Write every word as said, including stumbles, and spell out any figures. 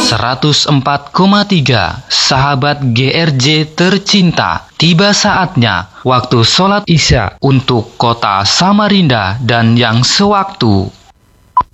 seratus empat koma tiga Sahabat G R J tercinta, tiba saatnya waktu sholat Isya untuk kota Samarinda dan yang sewaktu.